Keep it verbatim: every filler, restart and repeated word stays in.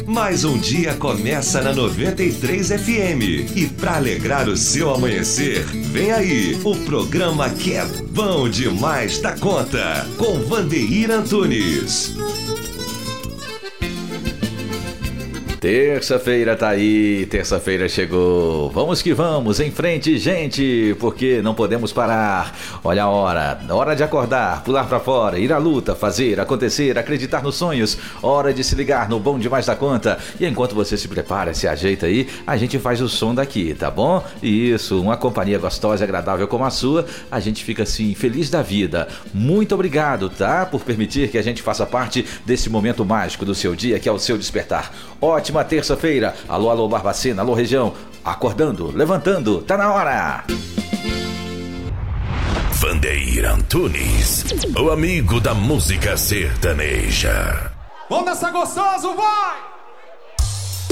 Mais um dia começa na noventa e três F M. E para alegrar o seu amanhecer, vem aí o programa que é bom demais da conta, com Vandeir Antunes. Terça-feira tá aí, terça-feira chegou. Vamos que vamos, em frente, gente, porque não podemos parar. Olha a hora, hora de acordar, pular pra fora, ir à luta, fazer, acontecer, acreditar nos sonhos. Hora de se ligar no Bom Demais da Conta. E enquanto você se prepara, se ajeita aí, a gente faz o som daqui, tá bom? Isso, uma companhia gostosa e agradável como a sua, a gente fica assim, feliz da vida. Muito obrigado, tá? Por permitir que a gente faça parte desse momento mágico do seu dia, que é o seu despertar. Ótimo. Uma terça-feira, alô, alô, Barbacena, alô, região, acordando, levantando, tá na hora. Vandeir Antunes, o amigo da música sertaneja. Vamos nessa gostoso, vai!